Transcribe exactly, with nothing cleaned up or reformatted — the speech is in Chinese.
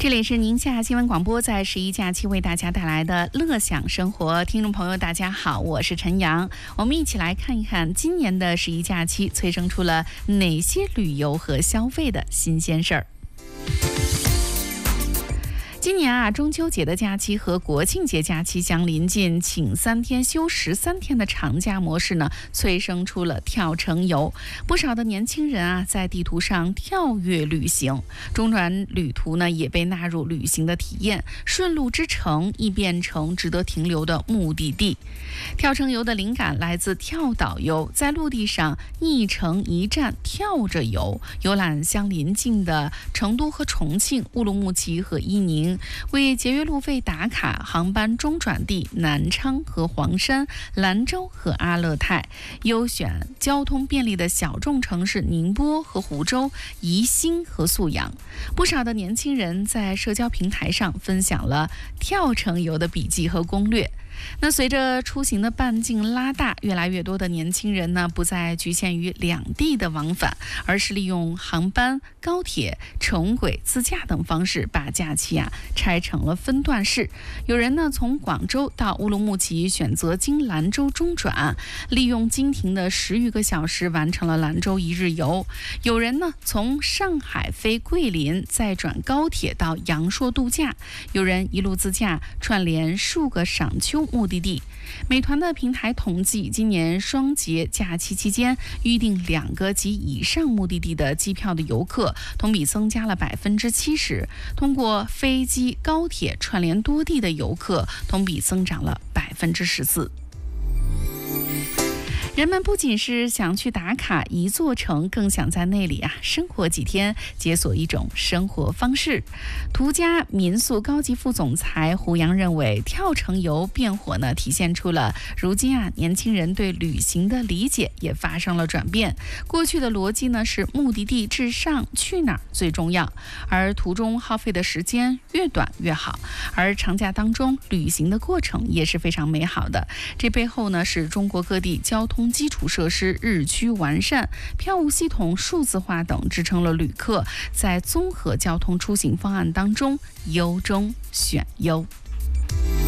这里是宁夏新闻广播，在十一假期为大家带来的乐享生活。听众朋友大家好，我是陈阳，我们一起来看一看今年的十一假期催生出了哪些旅游和消费的新鲜事儿。今年啊，中秋节的假期和国庆节假期相临近，请三天休十三天的长假模式呢，催生出了跳城游。不少的年轻人啊，在地图上跳跃旅行，中转旅途呢也被纳入旅行的体验。顺路之城易变成值得停留的目的地。跳城游的灵感来自跳岛游，在陆地上一城一站跳着游，游览相邻近的成都和重庆、乌鲁木齐和伊宁。为节约路费打卡，航班中转地南昌和黄山、兰州和阿勒泰，优选交通便利的小众城市宁波和湖州、宜兴和宿阳。不少的年轻人在社交平台上分享了跳城游的笔记和攻略。那随着出行的半径拉大，越来越多的年轻人呢，不再局限于两地的往返，而是利用航班、高铁、重轨、自驾等方式，把假期啊拆成了分段式。有人呢从广州到乌鲁木齐，选择经兰州中转，利用经停的十余个小时完成了兰州一日游。有人呢从上海飞桂林，再转高铁到阳朔度假。有人一路自驾，串联数个赏秋目的地。美团的平台统计，今年双节假期期间预订两个及以上目的地的机票的游客，同比增加了百分之七十。通过飞机、高铁串联多地的游客，同比增长了百分之十四。人们不仅是想去打卡一座城，更想在那里啊生活几天，解锁一种生活方式。途家民宿高级副总裁胡杨认为，跳城游变火呢，体现出了如今啊年轻人对旅行的理解也发生了转变。过去的逻辑呢是目的地至上，去哪儿最重要，而途中耗费的时间越短越好。而长假当中旅行的过程也是非常美好的，这背后呢是中国各地交通基础设施日趋完善，票务系统数字化等支撑了旅客在综合交通出行方案当中优中选优。